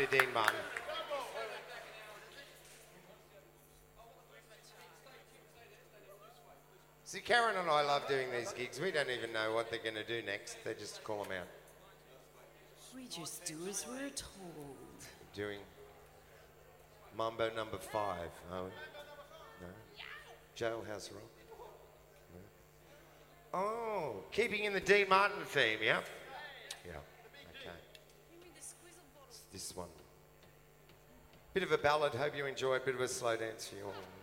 lovely Dean Martin. See, Karen and I love doing these gigs. We don't even know what they're going to do next. They just call them out. We just do as we're told. Doing Mambo number 5. Oh, no. Jailhouse Rock. No. Oh, keeping in the Dean Martin theme, yeah? Yeah, okay. It's this one. Bit of a ballad, hope you enjoy it. Bit of a slow dance for you all.